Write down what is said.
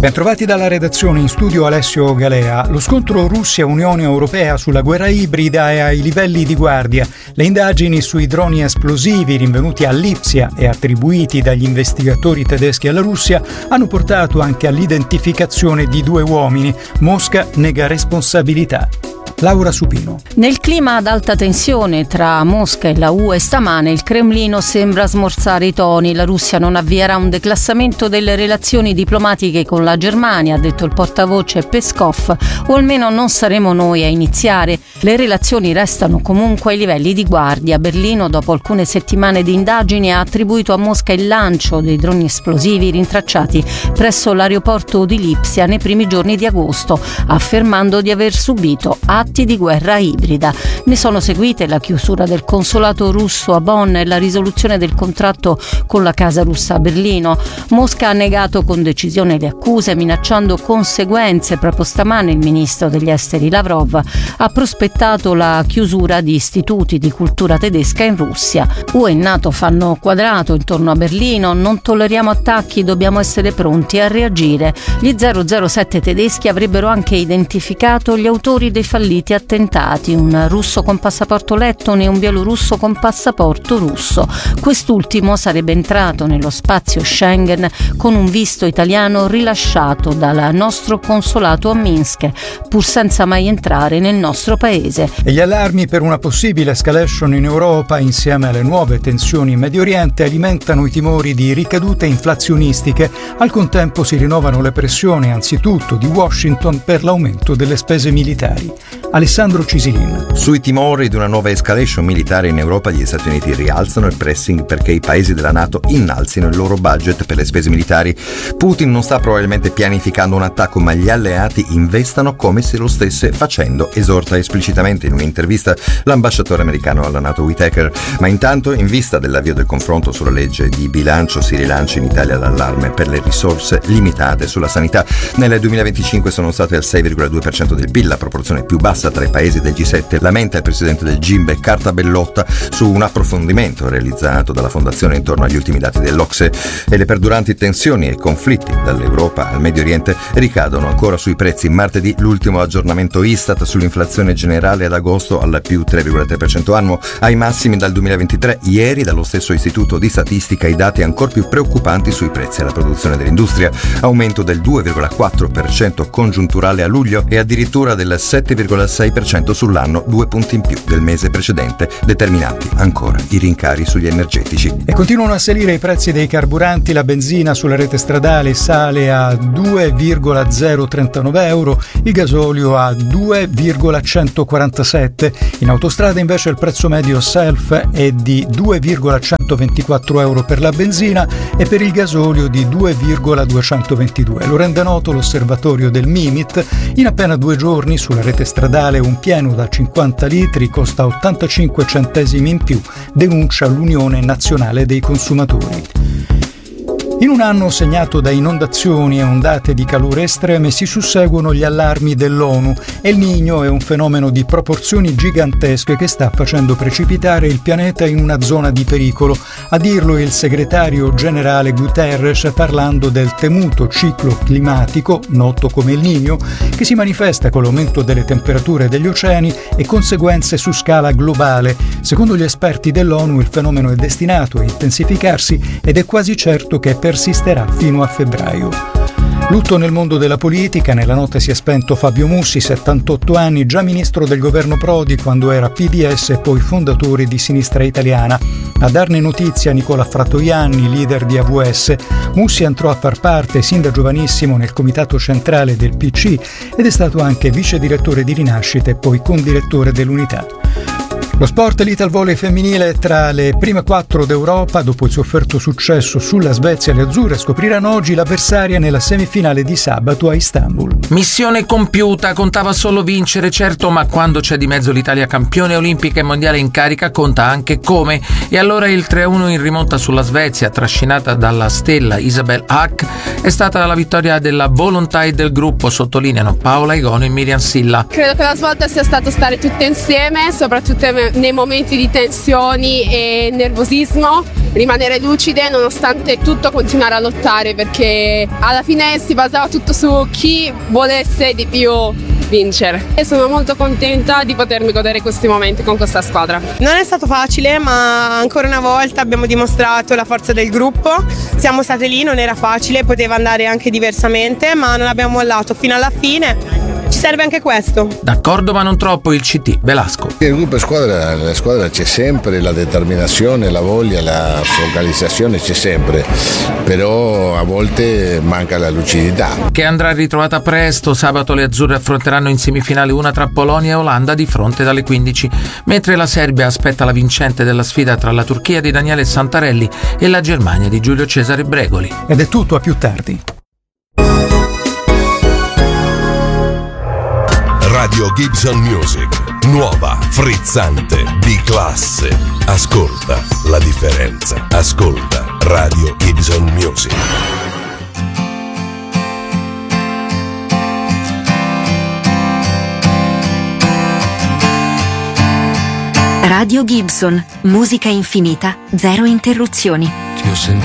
Bentrovati dalla redazione, in studio Alessio Galea. Lo scontro Russia-Unione Europea sulla guerra ibrida è ai livelli di guardia. Le indagini sui droni esplosivi rinvenuti a Lipsia e attribuiti dagli investigatori tedeschi alla Russia hanno portato anche all'identificazione di 2 uomini. Mosca nega responsabilità. Laura Supino. Nel clima ad alta tensione tra Mosca e la UE stamane il Cremlino sembra smorzare i toni. La Russia non avvierà un declassamento delle relazioni diplomatiche con la Germania, ha detto il portavoce Peskov, o almeno non saremo noi a iniziare. Le relazioni restano comunque ai livelli di guardia. Berlino, dopo alcune settimane di indagini, ha attribuito a Mosca il lancio dei droni esplosivi rintracciati presso l'aeroporto di Lipsia nei primi giorni di agosto, affermando di aver subito atti di guerra ibrida. Ne sono seguite la chiusura del consolato russo a Bonn e la risoluzione del contratto con la casa russa a Berlino. Mosca ha negato con decisione le accuse, minacciando conseguenze. Proprio stamane il ministro degli esteri Lavrov ha prospettato la chiusura di istituti di cultura tedesca in Russia. UE e NATO fanno quadrato intorno a Berlino. Non tolleriamo attacchi, dobbiamo essere pronti a reagire. Gli 007 tedeschi avrebbero anche identificato gli autori dei falliti attentati, un russo con passaporto lettone e un bielorusso con passaporto russo. Quest'ultimo sarebbe entrato nello spazio Schengen con un visto italiano rilasciato dal nostro consolato a Minsk, pur senza mai entrare nel nostro paese. E gli allarmi per una possibile escalation in Europa, insieme alle nuove tensioni in Medio Oriente, alimentano i timori di ricadute inflazionistiche. Al contempo si rinnovano le pressioni, anzitutto di Washington, per l'aumento delle spese militari. Alessandro Cisilin. Sui timori di una nuova escalation militare in Europa, gli Stati Uniti rialzano il pressing perché i paesi della NATO innalzino il loro budget per le spese militari. Putin non sta probabilmente pianificando un attacco, ma gli alleati investano come se lo stesse facendo, esorta esplicitamente in un'intervista l'ambasciatore americano alla NATO Whitaker. Ma intanto, in vista dell'avvio del confronto sulla legge di bilancio, si rilancia in Italia l'allarme per le risorse limitate sulla sanità. Nel 2025 sono state al 6,2% del PIL, la proporzione più bassa tra i paesi del G7, lamenta il presidente del GIMBE Cartabellotta su un approfondimento realizzato dalla fondazione intorno agli ultimi dati dell'OCSE. E le perduranti tensioni e conflitti dall'Europa al Medio Oriente ricadono ancora sui prezzi. Martedì l'ultimo aggiornamento Istat sull'inflazione generale ad agosto al più 3,3% annuo, ai massimi dal 2023. Ieri dallo stesso istituto di statistica i dati ancora più preoccupanti sui prezzi alla produzione dell'industria, aumento del 2,4% congiunturale a luglio e addirittura del 7,6% sull'anno, 2 punti in più del mese precedente, determinanti ancora i rincari sugli energetici. E continuano a salire i prezzi dei carburanti. La benzina sulla rete stradale sale a 2,039 euro, il gasolio a 2,147. In autostrada invece il prezzo medio self è di 2,124 euro per la benzina e per il gasolio di 2,222. Lo rende noto l'osservatorio del Mimit. In appena 2 giorni sulla rete stradale un pieno da 50 litri costa 85 centesimi in più, denuncia l'Unione Nazionale dei Consumatori. In un anno segnato da inondazioni e ondate di calore estreme si susseguono gli allarmi dell'ONU. El Niño è un fenomeno di proporzioni gigantesche che sta facendo precipitare il pianeta in una zona di pericolo. A dirlo il segretario generale Guterres, parlando del temuto ciclo climatico, noto come El Niño, che si manifesta con l'aumento delle temperature degli oceani e conseguenze su scala globale. Secondo gli esperti dell'ONU il fenomeno è destinato a intensificarsi ed è quasi certo che persisterà fino a febbraio. Lutto nel mondo della politica. Nella notte si è spento Fabio Mussi, 78 anni, già ministro del governo Prodi quando era PDS e poi fondatore di Sinistra Italiana. A darne notizia Nicola Fratoianni, leader di AVS. Mussi entrò a far parte sin da giovanissimo nel comitato centrale del PC ed è stato anche vice direttore di Rinascita e poi condirettore dell'Unità. Lo sport, l'Ital Volley femminile tra le prime 4 d'Europa. Dopo il sofferto successo sulla Svezia, le azzurre scopriranno oggi l'avversaria nella semifinale di sabato a Istanbul. Missione compiuta, contava solo vincere, certo, ma quando c'è di mezzo l'Italia campione olimpica e mondiale in carica conta anche come. E allora il 3-1 in rimonta sulla Svezia, trascinata dalla stella Isabel Hack, è stata la vittoria della volontà e del gruppo, sottolineano Paola Igono e Miriam Silla. Credo che la svolta sia stato stare tutte insieme, soprattutto nei momenti di tensioni e nervosismo, rimanere lucide nonostante tutto, continuare a lottare, perché alla fine si basava tutto su chi volesse di più vincere. E sono molto contenta di potermi godere questi momenti con questa squadra. Non è stato facile, ma ancora una volta abbiamo dimostrato la forza del gruppo. Siamo state lì, non era facile, poteva andare anche diversamente, ma non abbiamo mollato fino alla fine. Ci serve anche questo. D'accordo, ma non troppo il CT. Velasco. Il gruppo squadra, la squadra c'è sempre, la determinazione, la voglia, la focalizzazione c'è sempre, però a volte manca la lucidità. Che andrà ritrovata presto. Sabato le azzurre affronteranno in semifinale una tra Polonia e Olanda di fronte dalle 15, mentre la Serbia aspetta la vincente della sfida tra la Turchia di Daniele Santarelli e la Germania di Giulio Cesare Bregoli. Ed è tutto, a più tardi. Radio Gibson Music, nuova, frizzante, di classe. Ascolta la differenza. Ascolta Radio Gibson Music. Radio Gibson, musica infinita, zero interruzioni.